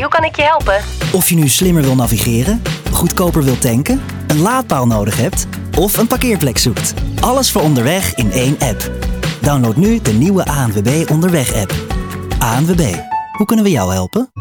hoe kan ik je helpen? Of je nu slimmer wil navigeren, goedkoper wilt tanken, een laadpaal nodig hebt of een parkeerplek zoekt. Alles voor onderweg in één app. Download nu de nieuwe ANWB Onderweg-app. ANWB, hoe kunnen we jou helpen?